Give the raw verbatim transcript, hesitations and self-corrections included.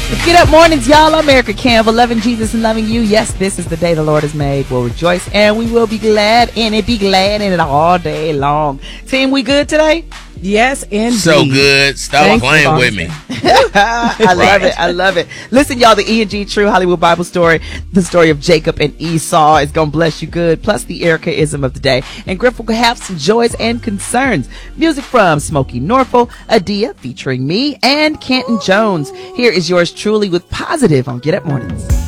Get up mornings, y'all. I'm Erica Campbell, loving Jesus and loving you. Yes, this is the day the Lord has made. We'll rejoice and we will be glad in it. Be glad in it all day long. Team, we good today? Yes, indeed. So good. Stop Thanks, playing with me. I love it. I love it. Listen, y'all, the E and G True Hollywood Bible story, the story of Jacob and Esau is going to bless you good, plus the Erica-ism of the day. And Griff will have some joys and concerns. Music from Smokey Norfolk, Adia featuring me, and Canton Jones. Here is yours truly with Positive on Get Up Mornings.